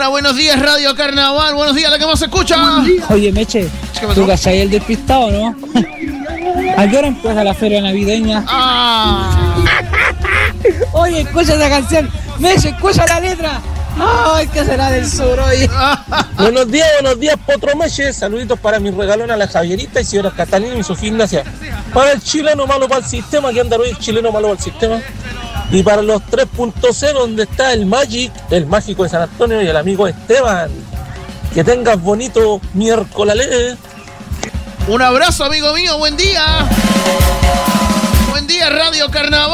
Hola, buenos días, Radio Carnaval. Buenos días, la que más se escucha. Oye, Meche, ¿tú cachai el despistado, no? ¿A qué hora empieza la feria navideña? Oye, escucha esa canción. Meche, escucha la letra. ¡Ay, qué será del sur hoy! Buenos días, Potro Meche. Saluditos para mi regalona, la Javierita, y señora Catalina y Sofía Ignacia. Para el chileno malo para el sistema, que anda hoy el chileno malo para el sistema. Y para los 3.0, donde está el Magic, el mágico de San Antonio, y el amigo Esteban. Que tengas bonito miércoles. Un abrazo, amigo mío. Buen día. Buen día, Radio Carnaval.